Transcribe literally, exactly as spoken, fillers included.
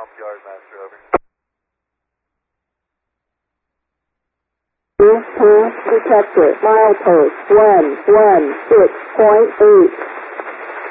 Trump Yardmaster, over. Detector, milepost one one six point eight.